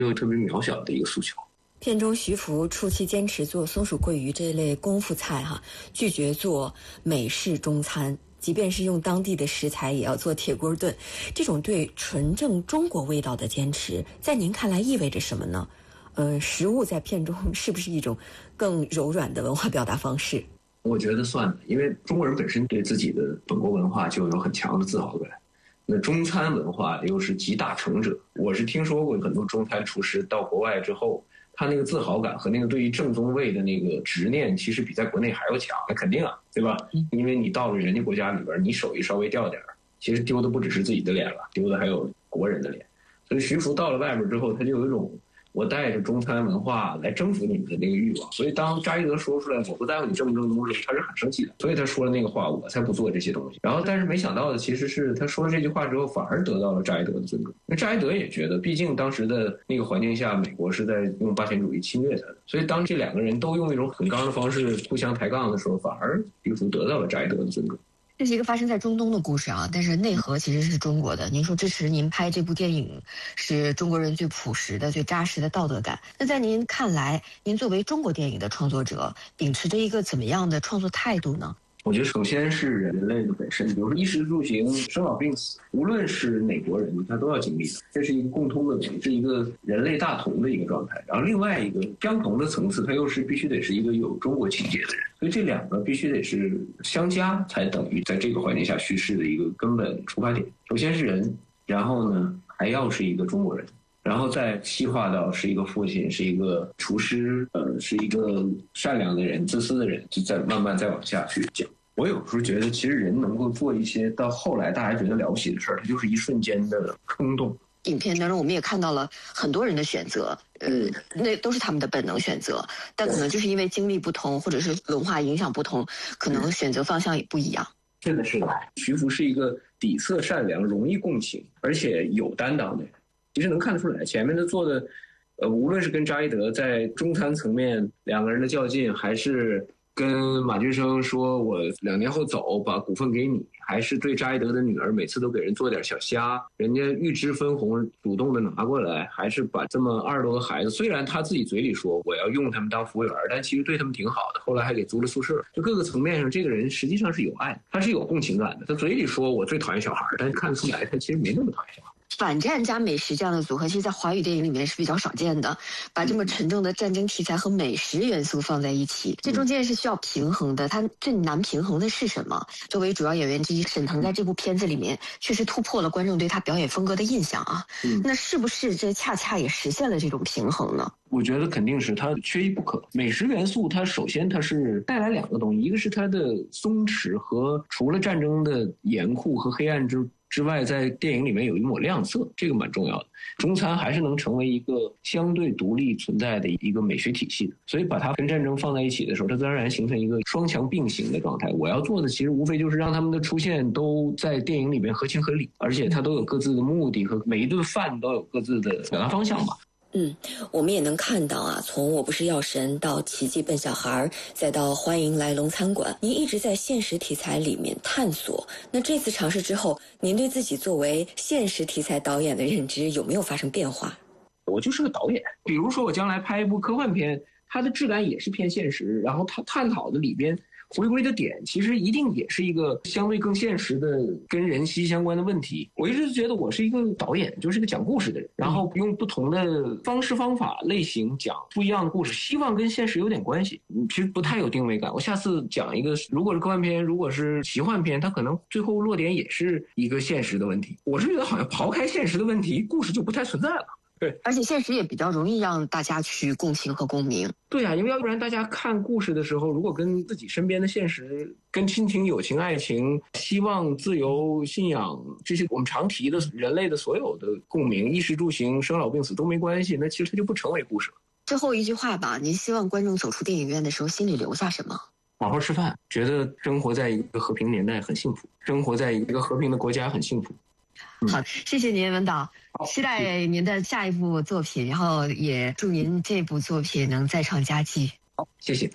又特别渺小的一个诉求。 片中徐福初期坚持做松鼠桂鱼这类功夫菜拒绝做美式中餐，即便是用当地的食材也要做铁锅炖。这种对纯正中国味道的坚持，在您看来意味着什么呢？食物在片中是不是一种更柔软的文化表达方式？ 我觉得算的，因为中国人本身对自己的本国文化就有很强的自豪感。那中餐文化又是集大成者，我是听说过很多中餐厨师到国外之后，他那个自豪感和那个对于正宗味的那个执念，其实比在国内还要强。那肯定啊，对吧？因为你到了人家国家里边，你手艺稍微掉点儿，其实丢的不只是自己的脸了，丢的还有国人的脸。所以徐福到了外边之后，他就有一种我带着中餐文化来征服你们的那个欲望。所以当扎伊德说出来我不在乎你正不正宗的时候，他是很生气的。所以他说了那个话，我才不做这些东西。然后但是没想到的其实是他说了这句话之后，反而得到了扎伊德的尊重。那扎伊德也觉得，毕竟当时的那个环境下，美国是在用霸权主义侵略他的。所以当这两个人都用一种很刚的方式互相抬杠的时候，反而徐福得到了扎伊德的尊重。 这是一个发生在中东的故事但是内核其实是中国的。您说支持您拍这部电影是中国人最朴实的、最扎实的道德感。那在您看来，您作为中国电影的创作者，秉持着一个怎么样的创作态度呢？ 我觉得首先是人类的本身，比如说衣食住行、生老病死，无论是哪国人，他都要经历的，这是一个共通的，是一个人类大同的一个状态。然后另外一个相同的层次，它又是必须得是一个有中国情节的人，所以这两个必须得是相加，才等于在这个环境下叙事的一个根本出发点。首先是人，然后呢还要是一个中国人，然后再细化到是一个父亲，是一个厨师，是一个善良的人、自私的人，就再慢慢再往下去讲。我有时候觉得，其实人能够做一些到后来大家觉得了不起的事儿，它就是一瞬间的冲动。 影片当中我们也看到了很多人的选择，那都是他们的本能选择，但可能就是因为经历不同，或者是文化影响不同，可能选择方向也不一样。 是的，是的。徐福是一个底色善良、容易共情，而且有担当的人。其实能看得出来，前面他做的，无论是跟扎伊德在中餐层面两个人的较劲，还是跟马俊生说我2年后走把股份给你，还是对扎伊德的女儿每次都给人做点小虾，人家预支分红主动的拿过来，还是把这么20多个孩子，虽然他自己嘴里说我要用他们当服务员，但其实对他们挺好的，后来还给租了宿舍。就各个层面上，这个人实际上是有爱的，他是有共情感的。他嘴里说我最讨厌小孩，但是看得出来他其实没那么讨厌小孩。 反战加美食这样的组合，其实在华语电影里面是比较少见的，把这么沉重的战争题材和美食元素放在一起，这中间是需要平衡的。它最难平衡的是什么？作为主要演员之一，沈腾在这部片子里面确实突破了观众对他表演风格的印象那是不是这恰恰也实现了这种平衡呢？ 我觉得肯定是它缺一不可。美食元素它首先它是带来2个东西，一个是它的松弛和除了战争的严酷和黑暗之外，在电影里面有一抹亮色，这个蛮重要的。中餐还是能成为一个相对独立存在的一个美学体系的，所以把它跟战争放在一起的时候，它自然而然形成一个双强并行的状态。我要做的其实无非就是让他们的出现都在电影里面合情合理，而且它都有各自的目的和每一顿饭都有各自的表达方向吧。 我们也能看到从我不是药神到奇迹笨小孩，再到欢迎来龙餐馆，您一直在现实题材里面探索。那这次尝试之后，您对自己作为现实题材导演的认知有没有发生变化？ 我就是个导演，比如说我将来拍一部科幻片，它的质感也是偏现实，然后它探讨的里边回归的点其实一定也是一个相对更现实的跟人息相关的问题。我一直觉得我是一个导演，就是个讲故事的人，然后用不同的方式方法类型讲不一样的故事，希望跟现实有点关系。其实不太有定位感。我下次讲一个，如果是科幻片，如果是奇幻片，它可能最后落点也是一个现实的问题。我是觉得好像刨开现实的问题，故事就不太存在了。对， 而且现实也比较容易让大家去共情和共鸣。 对因为要不然大家看故事的时候，如果跟自己身边的现实，跟亲情、友情、爱情、希望、自由、信仰这些我们常提的人类的所有的共鸣，衣食住行、生老病死都没关系，那其实它就不成为故事了。 最后一句话吧，您希望观众走出电影院的时候心里留下什么？ 好好吃饭，觉得生活在一个和平年代很幸福，生活在一个和平的国家很幸福。 好，谢谢您，文导，期待您的下一部作品，然后也祝您这部作品能再创佳绩。 好，谢谢。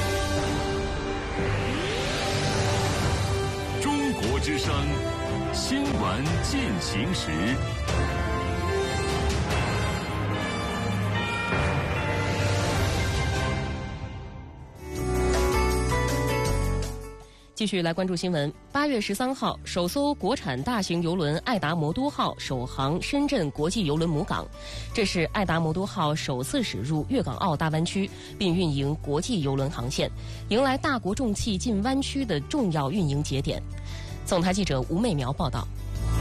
中国之声。 新闻进行时。 继续来关注新闻。8月13号，首艘国产大型邮轮爱达魔都号首航深圳国际邮轮母港，这是爱达魔都号首次驶入粤港澳大湾区，并运营国际邮轮航线，迎来大国重器进湾区的重要运营节点。总台记者吴美苗报道。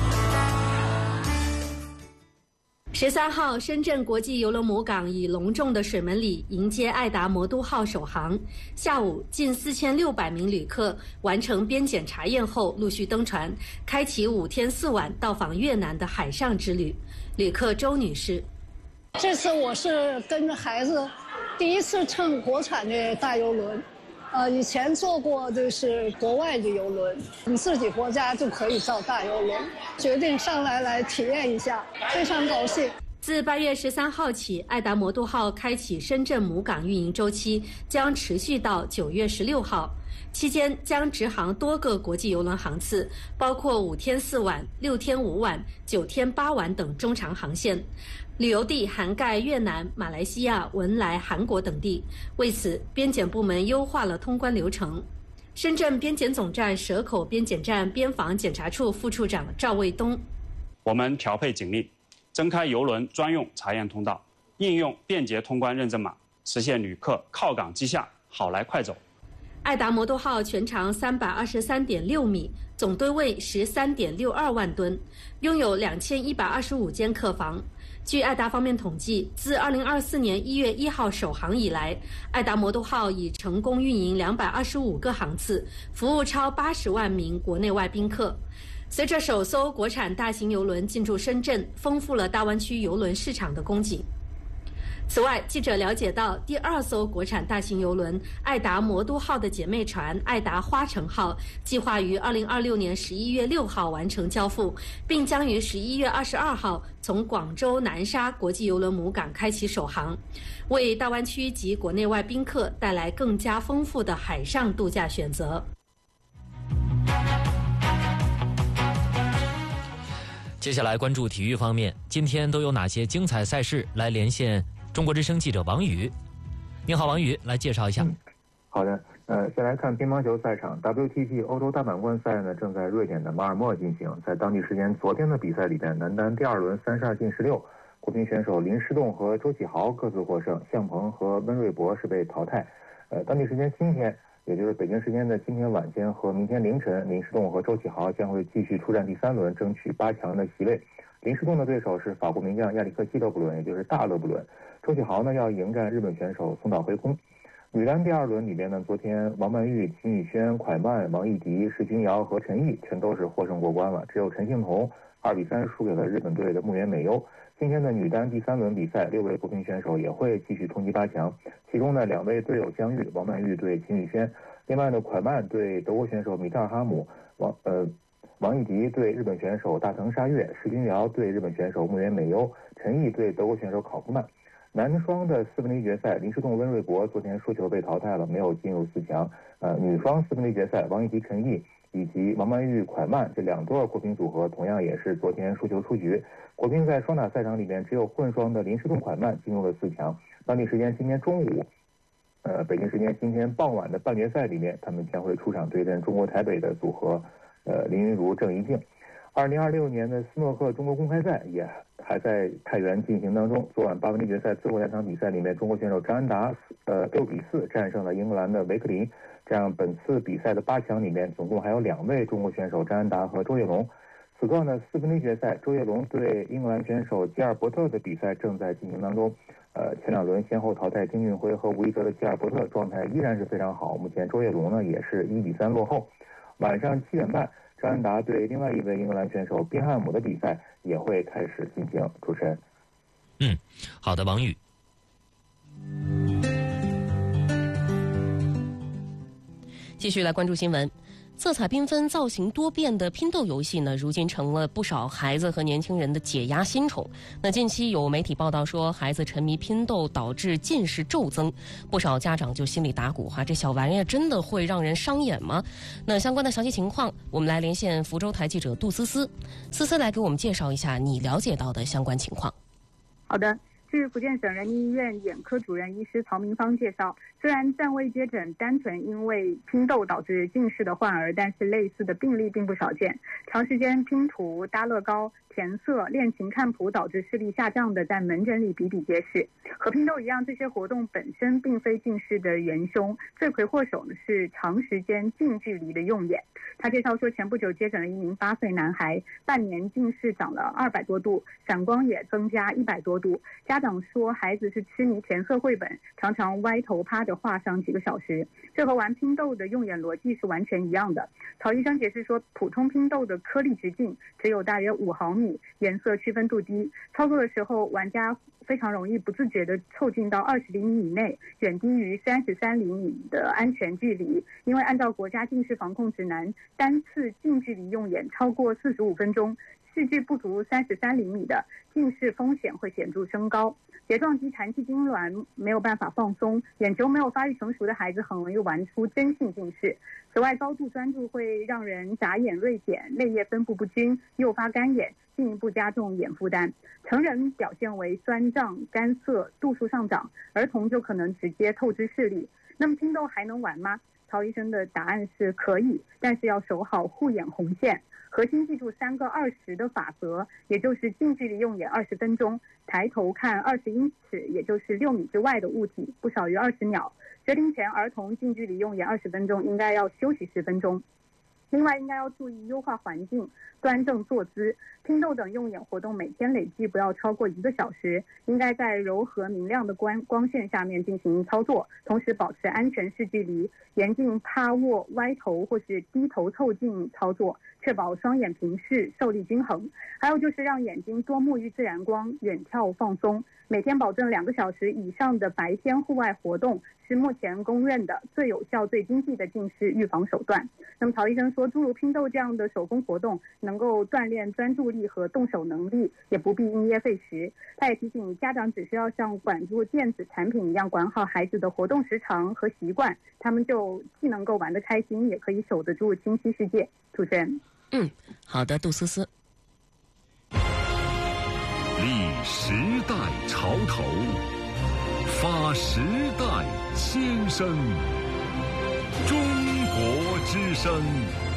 13号，深圳国际邮轮母港以隆重的水门礼迎接爱达魔都号首航。下午，近4600名旅客完成边检查验后，陆续登船，开启5天4晚到访越南的海上之旅。旅客周女士： 这次我是跟着孩子第一次乘国产的大邮轮。以前坐过就是国外的邮轮，你自己国家就可以造大邮轮，决定上来体验一下，非常高兴。 自8月13号起，爱达魔都号开启深圳母港运营周期，将持续到9月16号。期间将直航多个国际邮轮航次，包括5天4晚、6天5晚、9天8晚等中长航线。旅游地涵盖越南、马来西亚、文莱、韩国等地。为此，边检部门优化了通关流程。深圳边检总站蛇口边检站边防检查处副处长赵卫东： 我们调配警力，增开邮轮专用查验通道，应用便捷通关认证码，实现旅客靠港即下，好来快走。 爱达魔都号全长323.6米，总吨位13.62万吨，拥有2125间客房。据爱达方面统计，自2024年1月1号首航以来，爱达魔都号已成功运营225个航次，服务超80万名国内外宾客。随着首艘国产大型邮轮进驻深圳，丰富了大湾区邮轮市场的供给。此外，记者了解到，第2艘国产大型邮轮爱达魔都号的姐妹船爱达花城号计划于2026年11月6号完成交付，并将于11月22号从广州南沙国际邮轮母港开启首航，为大湾区及国内外宾客带来更加丰富的海上度假选择。 接下来关注体育方面，今天都有哪些精彩赛事？来连线中国之声记者王宇。你好，王宇，来介绍一下。 好的，先来看乒乓球赛场 ，WTT 欧洲大满贯赛呢正在瑞典的马尔默进行。在当地时间昨天的比赛里边，男单第2轮32进16，国乒选手林诗栋和周启豪各自获胜，向鹏和温瑞博是被淘汰。当地时间今天，也就是北京时间的今天晚间和明天凌晨，林诗栋和周启豪将会继续出战第3轮，争取8强的席位。林诗栋的对手是法国名将亚历克西·勒布伦，也就是大勒布伦。周启豪呢要迎战日本选手松岛辉空。女单第2轮里边呢，昨天王曼玉、秦宇轩、蒯曼、王艺迪、石君瑶和陈毅全都是获胜过关了，只有陈幸同2比3输给了日本队的木原美优。今天的女单第3轮比赛，6位国乒选手也会继续冲击8强，其中呢2位队友相遇，王曼玉对秦宇轩，另外呢蒯曼对德国选手米特尔哈姆，王艺迪对日本选手大藤沙月，石君瑶对日本选手木原美优，陈毅对德国选手考夫曼。男双的4分之一决赛，林诗栋、温瑞博昨天输球被淘汰了，没有进入4强。女双4分之一决赛，王艺迪、陈毅以及王曼玉、蒯曼这2对国乒组合同样也是昨天输球出局。国乒在双打赛场里面，只有混双的林诗栋、蒯曼进入了4强。当地时间今天中午，北京时间今天傍晚的半决赛里面，他们将会出场对阵中国台北的组合。林云如、郑怡静。2026年的斯诺克中国公开赛也还在太原进行当中。昨晚8分之一决赛最后2场比赛里面，中国选手张安达6比4战胜了英格兰的维克林。这样本次比赛的8强里面，总共还有2位中国选手张安达和周跃龙。此刻呢，4分之一决赛，周跃龙对英格兰选手吉尔伯特的比赛正在进行当中。前2轮先后淘汰丁俊晖和吴一泽的吉尔伯特状态依然是非常好。目前周跃龙呢也是1比3落后。晚上7点半，张安达对另外一位英格兰选手宾汉姆的比赛也会开始进行。主持人， 好的，王宇。 继续来关注新闻。 色彩缤纷、造型多变的拼豆游戏呢，如今成了不少孩子和年轻人的解压新宠。那近期有媒体报道说，孩子沉迷拼豆导致近视骤增，不少家长就心里打鼓哈，这小玩意儿真的会让人伤眼吗？那相关的详细情况，我们来连线福州台记者杜思思，思思来给我们介绍一下你了解到的相关情况。 好的。据福建省人民医院眼科主任医师曹明芳介绍，虽然暂未接诊单纯因为拼豆导致近视的患儿，但是类似的病例并不少见。长时间拼图、搭乐高、填色、练琴、看谱导致视力下降的，在门诊里比比皆是。和拼豆一样，这些活动本身并非近视的元凶，罪魁祸首是长时间近距离的用眼。他介绍说，前不久接诊了一名8岁男孩，半年近视长了200多度，散光也增加100多度。家长说，孩子是痴迷填色绘本，常常歪头趴着画上几个小时，这和玩拼豆的用眼逻辑是完全一样的。曹医生解释说，普通拼豆的颗粒直径只有大约5毫米，颜色区分度低，操作的时候玩家非常容易不自觉地凑近到20厘米以内，远低于33厘米的安全距离。因为按照国家近视防控指南，单次近距离用眼超过45分钟，视距不足33厘米的近视风险会显著升高。睫状肌弹气痉挛没有办法放松，眼球没有发育成熟的孩子很容易玩出真性近视。此外，高度专注会让人眨眼锐减，泪液分布不均，诱发干眼，进一步加重眼负担。成人表现为酸胀、干涩、度数上涨，儿童就可能直接透支视力。那么拼豆还能玩吗？曹医生的答案是可以，但是要守好护眼红线。核心记住3个20的法则，也就是近距离用眼20分钟，抬头看20英尺，也就是6米之外的物体，不少于20秒。决定前，儿童近距离用眼20分钟，应该要休息10分钟。另外，应该要注意优化环境，端正坐姿。拼豆等用眼活动每天累计不要超过1个小时，应该在柔和明亮的光线下面进行操作，同时保持安全视距离，严禁趴卧、歪头或是低头凑近操作，确保双眼平视、受力均衡。还有就是让眼睛多沐浴自然光，远眺放松。每天保证2个小时以上的白天户外活动，是目前公认的最有效、最经济的近视预防手段。那么曹医生说，诸如拼豆这样的手工活动能够锻炼专注力和动手能力，也不必因噎废食。他也提醒家长，只需要像管住电子产品一样管好孩子的活动时长和习惯，他们就既能够玩得开心，也可以守得住清晰世界。主持人， 好的，杜思思。 立时代潮头，发时代先声，中国之声。